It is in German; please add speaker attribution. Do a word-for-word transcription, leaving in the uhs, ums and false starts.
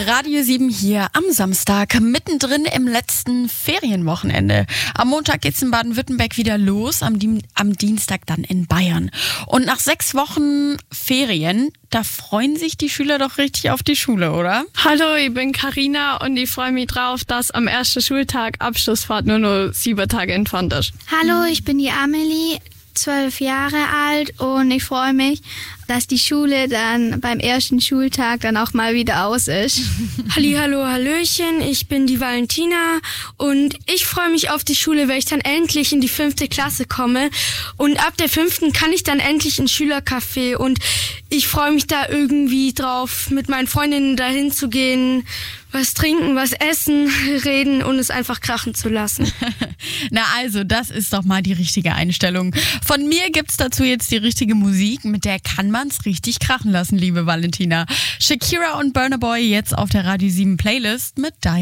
Speaker 1: Radio sieben hier am Samstag, mittendrin im letzten Ferienwochenende. Am Montag geht's in Baden-Württemberg wieder los, am, Dien- am Dienstag dann in Bayern. Und nach sechs Wochen Ferien, da freuen sich die Schüler doch richtig auf die Schule, oder?
Speaker 2: Hallo, ich bin Karina und ich freue mich drauf, dass am ersten Schultag Abschlussfahrt nur noch sieben Tage entfernt ist.
Speaker 3: Hallo, ich bin die Amelie, zwölf Jahre alt und ich freue mich, dass die Schule dann beim ersten Schultag dann auch mal wieder aus ist.
Speaker 4: Hallihallo, hallöchen, ich bin die Valentina und ich freue mich auf die Schule, weil ich dann endlich in die fünfte Klasse komme und ab der fünften kann ich dann endlich ins Schülercafé und ich freue mich da irgendwie drauf, mit meinen Freundinnen dahin zu gehen, was trinken, was essen, reden und es einfach krachen zu lassen.
Speaker 1: Na also, das ist doch mal die richtige Einstellung. Von mir gibt's dazu jetzt die richtige Musik, mit der kann man's richtig krachen lassen, liebe Valentina. Shakira und Burna Boy jetzt auf der Radio sieben Playlist mit Dein